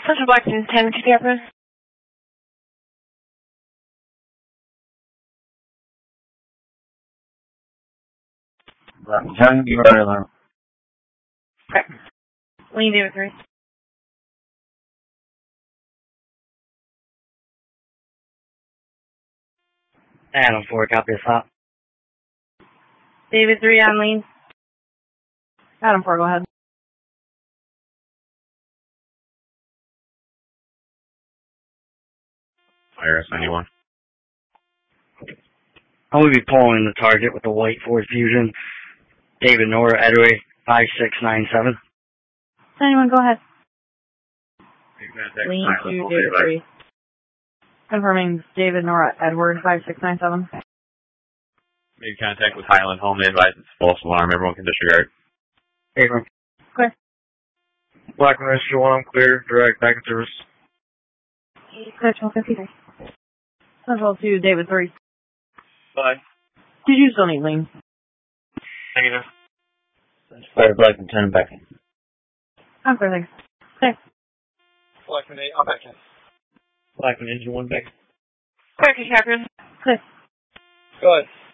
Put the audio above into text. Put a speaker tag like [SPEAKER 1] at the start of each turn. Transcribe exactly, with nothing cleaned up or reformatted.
[SPEAKER 1] Central Blackton, ten, could you have one?
[SPEAKER 2] Blackton ten, you are alarm.
[SPEAKER 1] Okay. Lee, David three.
[SPEAKER 3] Adam four, copy the stop.
[SPEAKER 1] David three on lead.
[SPEAKER 4] Adam four, go ahead.
[SPEAKER 5] Iris ninety-one.
[SPEAKER 3] I'm going to be pulling the target with the white Ford Fusion. David Nora, Edway, five six nine seven.
[SPEAKER 4] Anyone, go ahead.
[SPEAKER 1] Lee two, David three.
[SPEAKER 4] Confirming David Nora Edward, five six nine seven.
[SPEAKER 5] Made contact with Highland Home. They advise it's false alarm. Everyone can disregard.
[SPEAKER 3] Abram.
[SPEAKER 4] Clear.
[SPEAKER 3] Blackman Rescue one, I'm clear. Direct back in service.
[SPEAKER 4] Clear, twelve fifty-three. Central two, David three.
[SPEAKER 3] Bye.
[SPEAKER 4] Did you still need lean?
[SPEAKER 3] Negative.
[SPEAKER 2] Fire Blackton ten, back in.
[SPEAKER 4] I'm clear, thanks. Clear.
[SPEAKER 3] Blackman eight, I'm back in. Blackman engine one back.
[SPEAKER 1] Clear, could you have one?
[SPEAKER 4] Clear.
[SPEAKER 3] Go ahead.